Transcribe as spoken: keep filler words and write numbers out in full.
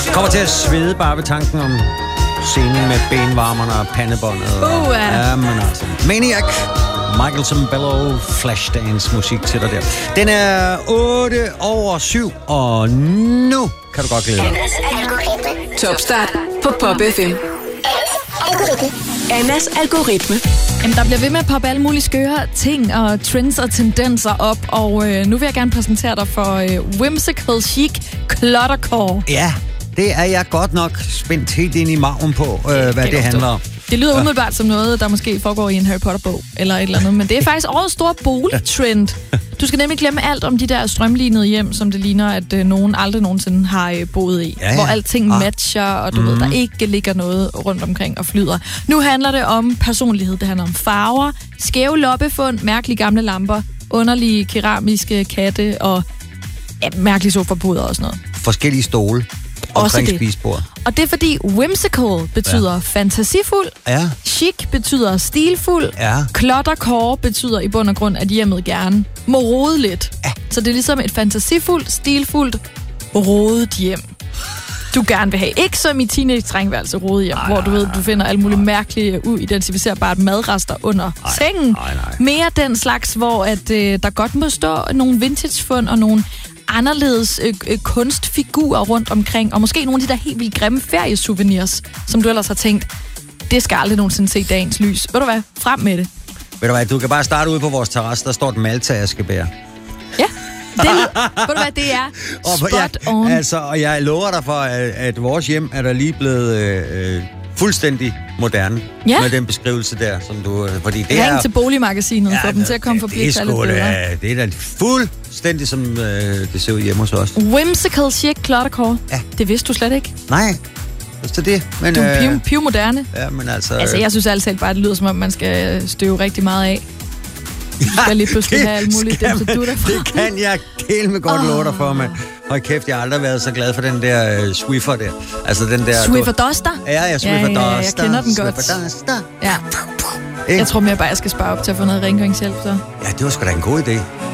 Kommer til at svede bare ved tanken om scenen med benvarmerne og pandebåndet. Uh, ja, men altså. Maniac. Michael Sembello, Flashdance musik til dig der. Den er otte over syv, og nu kan du godt glæde dig. Topstart på Pop F M. Annas algoritme. Jamen, der bliver ved med at poppe alle mulige skøre ting og trends og tendenser op, og øh, nu vil jeg gerne præsentere dig for øh, Whimsical Chic Cluttercore. Ja, det er jeg godt nok spændt helt ind i maven på, øh, hvad det, det handler om. Det lyder umiddelbart som noget, der måske foregår i en Harry Potter-bog, eller et eller andet, men det er faktisk årets store boligtrend. Du skal nemlig glemme alt om de der strømlignede hjem, som det ligner, at øh, nogen aldrig nogensinde har øh, boet i. Ja, ja. Hvor alting ah. matcher, og du mm. ved, der ikke ligger noget rundt omkring og flyder. Nu handler det om personlighed, det handler om farver, skæve loppefund, mærkelige gamle lamper, underlige keramiske katte og ja, mærkelige sofapuder og sådan noget. Forskellige stole. Omkring spisebord. Og det er fordi whimsical betyder ja. fantasifuld, ja. chic betyder stilfuld, ja. cluttercore betyder i bund og grund, at hjemmet gerne må rode lidt. Ja. Så det er ligesom et fantasifuldt, stilfuldt, rodet hjem. Du gerne vil have. Ikke som i teenage-trængværelse rode hjem, ej, hvor du ved, du finder alle mulige mærkelige, uidentificerbare madrester under ej, sengen. Ej, nej. Mere den slags, hvor at, øh, der godt må stå nogle vintage-fund og nogle anderledes øh, øh, kunstfigurer rundt omkring, og måske nogle af de der helt vildt grimme feriesouvenirs, som du ellers har tænkt, det skal aldrig nogensinde se dagens lys. Ved du hvad? Frem med det. Ved du hvad? Du kan bare starte ude på vores terrasse, der står et Malta-askebær. Ja, det, ved du hvad? Det er spot ja, on. Altså, og jeg lover dig for, at, at vores hjem er der lige blevet øh, fuldstændig moderne ja. med den beskrivelse der, som du... Fordi det Ring er, til Boligmagasinet ja, for dem til at komme forbi og tage lidt bedre. Det er da fuldstændig, som øh, det ser ud hjemme hos os. Whimsical chic cluttercore. Ja. Det vidste du slet ikke. Nej, det er det. Men, du er øh, piv moderne. Ja, men altså... Altså, jeg synes altid bare, det lyder som om, man skal støve rigtig meget af. Du skal lige pludselig have alle mulige dem, så du derfra. Det kan jeg helt med godt oh. love dig for, men hold kæft, jeg har aldrig været så glad for den der uh, Swiffer der. Altså den der... Swiffer Duster? Ja, ja, Swiffer ja, ja, Duster. Jeg kender den godt. Swiffer Duster. Ja. Jeg tror mere bare, jeg skal spare op til at få noget rengøringshjælp, så. Ja, det var sgu da en god idé.